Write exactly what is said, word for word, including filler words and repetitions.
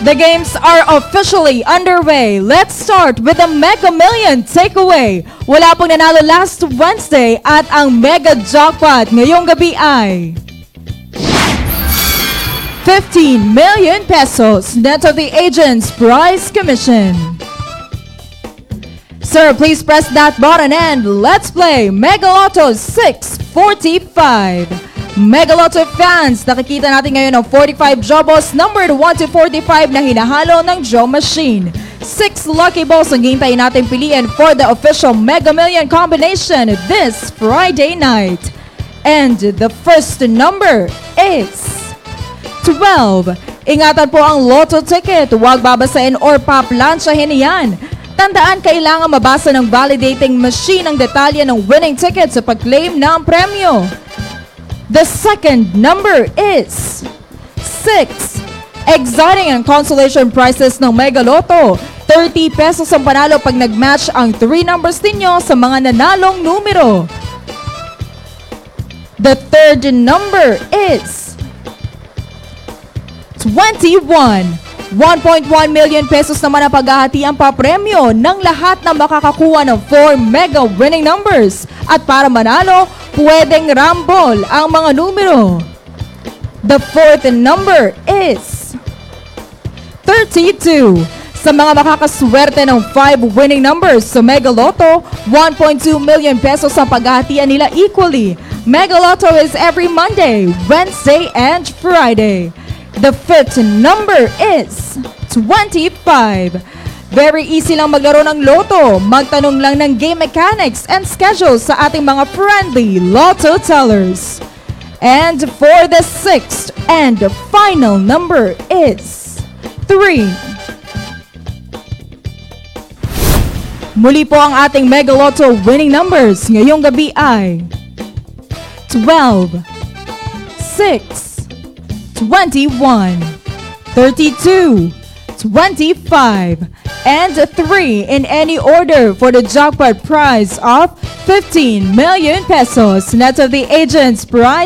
The games are officially underway. Let's start with the Mega Million takeaway. Wala pong nanalo last Wednesday at ang Mega Jackpot ngayong gabi ay fifteen million pesos net of the agent's prize commission. Sir, please press that button and let's play Mega Lotto six forty-five. Mega Lotto fans, nakikita natin ngayon ang forty-five jobos numbered one to forty-five na hinahalo ng Joe Machine. Six lucky balls ang hintayin natin piliin for the official Mega Million combination this Friday night. And the first number is twelve. Ingatan po ang Lotto ticket. Huwag babasahin or paplansyahin yan. Tandaan, kailangan mabasa ng validating machine ang detalye ng winning ticket sa pag-claim ng premyo. The second number is six. Exciting ang consolation prizes ng Mega Lotto. thirty pesos ang panalo pag nag-match ang three numbers ninyo sa mga nanalong numero. The third number is twenty-one. one point one million pesos naman ang paghahati ang papremyo ng lahat na makakakuha ng four mega winning numbers. At para manalo, pwedeng rumble ang mga numero. The fourth number is thirty-two. Sa mga makakaswerte ng five winning numbers sa Mega Lotto, one point two million pesos ang paghahatian nila equally. Mega Lotto is every Monday, Wednesday, and Friday. The fifth number is twenty-five. Very easy lang maglaro ng Lotto. Magtanong lang ng game mechanics and schedule sa ating mga friendly Lotto tellers. And for the sixth and final number is three. Muli po ang ating Mega Lotto winning numbers ngayong gabi ay twelve, six, twenty-one, thirty-two, twenty-five, and three in any order for the jackpot prize of fifteen million pesos net of the agent's prize